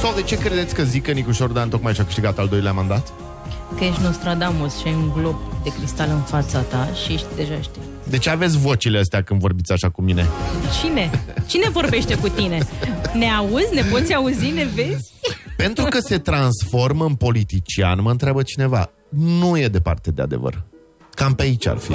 Sau de ce credeți că zic că Nicușor Dan tocmai și-a câștigat al doilea mandat? Că ești Nostradamus și ai un glob de cristal în fața ta și deja știi. De ce aveți vocile astea când vorbiți așa cu mine? Cine? Cine vorbește cu tine? Ne auzi? Ne poți auzi? Ne vezi? Pentru că se transformă în politician, mă întreabă cineva. Nu e departe de adevăr. Cam pe aici ar fi.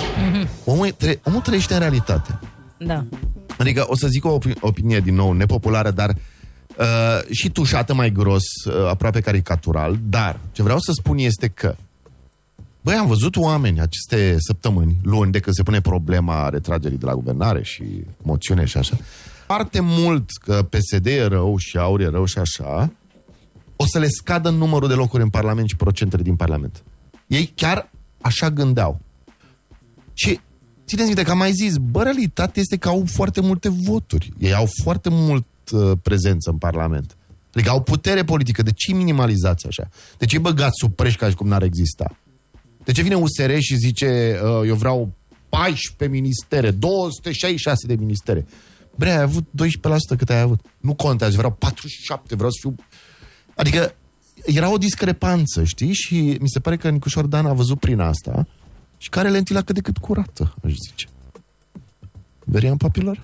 Omul trăiește în realitate. Da. Adică o să zic o opinie din nou nepopulară, dar și tușată mai gros, aproape caricatural. Dar ce vreau să spun este că băi, am văzut oameni aceste săptămâni, luni, de când se pune problema retragerii de la guvernare și moțiune și așa. Foarte mult că PSD e rău și Aur e rău și așa, o să le scadă numărul de locuri în Parlament și procentele din Parlament. Ei chiar așa gândeau. Și țineți minte că am mai zis, realitatea este că au foarte multe voturi. Ei au foarte mult prezență în Parlament. Adică au putere politică. De ce minimalizați așa? De ce băgați sub preș ca și cum n-ar exista? De ce vine USR și zice eu vreau 14 ministere, 266 de ministere? Bre, ai avut 12% cât ai avut. Nu contează, vreau 47, vreau să fiu... Adică era o discrepanță, știi? Și mi se pare că Nicușor Dan a văzut prin asta și care lentila cât de cât curată, aș zice. Veriam papilor?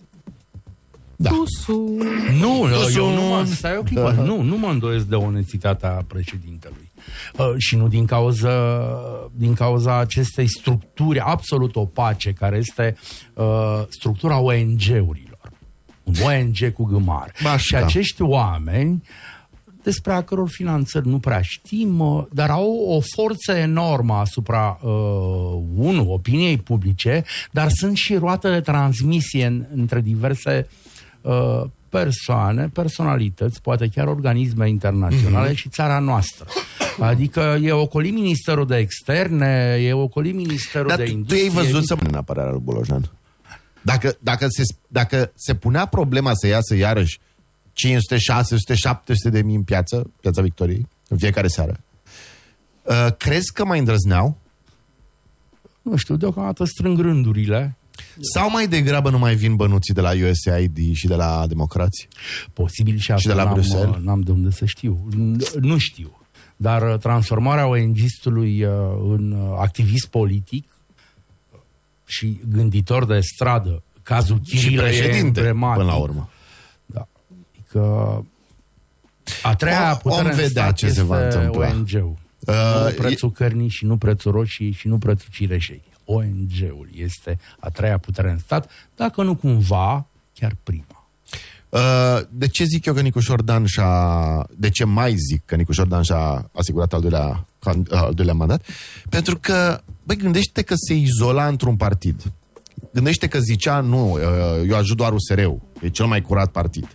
Da. Nu, eu nu mă... Stai o clipă. Nu mă îndoiesc de onestitatea președintelui. Și nu din cauza acestei structuri absolut opace, care este structura ONG-urilor. Un ONG cu gâmar. Și acești oameni, despre a căror finanțări nu prea știm, dar au o forță enormă asupra, opiniei publice, dar sunt și roată de transmisie între diverse persoane, personalități, poate chiar organisme internaționale și țara noastră. Adică e ocolit Ministerul de Externe, e ocolit Ministerul de Industrie. Tu ai văzut să în apărarea lui Bolojan? Dacă se punea problema să iasă iarăși 500, 600, 700 de mii în Piața Victoriei, în fiecare seară, crezi că mai îndrăzneau? Nu știu, deocamdată strâng rândurile. Sau mai degrabă nu mai vin bănuții de la USAID și de la democrați? Posibil și asta, de la Bruxelles? N-am de unde să știu. Nu știu. Dar transformarea ONG-istului în activist politic și gânditor de stradă, cazul Chirilă e emblematic. Până la urmă. Da. Adică a treia putere în stat ce se va întâmpla. ONG-ul. Nu prețul cărnii și nu prețul roșii și nu prețul cireșei. ONG-ul este a treia putere în stat, dacă nu cumva chiar prima. De ce zic eu că Nicușor Dan de ce mai zic că Nicușor Dan și-a asigurat al doilea mandat? Pentru că, gândește că se izola într-un partid. Gândește că zicea, nu, eu ajut doar USR-ul, e cel mai curat partid.